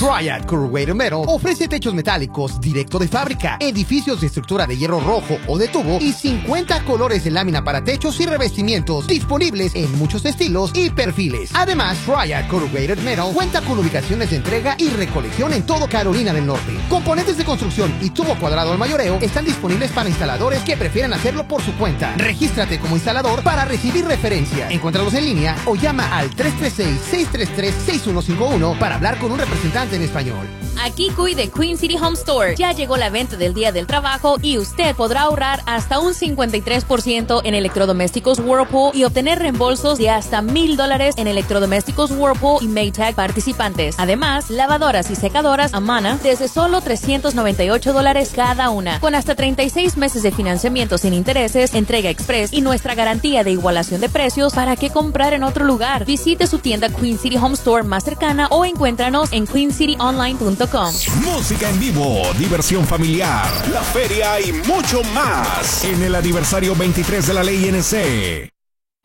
Triad Corrugated Metal ofrece techos metálicos directo de fábrica, edificios de estructura de hierro rojo o de tubo y 50 colores de lámina para techos y revestimientos disponibles en muchos estilos y perfiles. Además, Triad Corrugated Metal cuenta con ubicaciones de entrega y recolección en todo Carolina del Norte. Componentes de construcción y tubo cuadrado al mayoreo están disponibles para instaladores que prefieran hacerlo por su cuenta. Regístrate como instalador para recibir referencias. Encuéntralos en línea o llama al 336-633-6151 para hablar con un representante en español. Aquí Cuy de Queen City Home Store. Ya llegó la venta del Día del Trabajo y usted podrá ahorrar hasta un 53% en electrodomésticos Whirlpool y obtener reembolsos de hasta $1,000 en electrodomésticos Whirlpool y Maytag participantes. Además, lavadoras y secadoras Amana desde solo $398 cada una, con hasta 36 meses de financiamiento sin intereses, entrega express y nuestra garantía de igualación de precios. ¿Para qué comprar en otro lugar? Visite su tienda Queen City Home Store más cercana o encuéntranos en queencityonline.com. Música en vivo, diversión familiar, la feria y mucho más en el aniversario 23 de la Ley NC.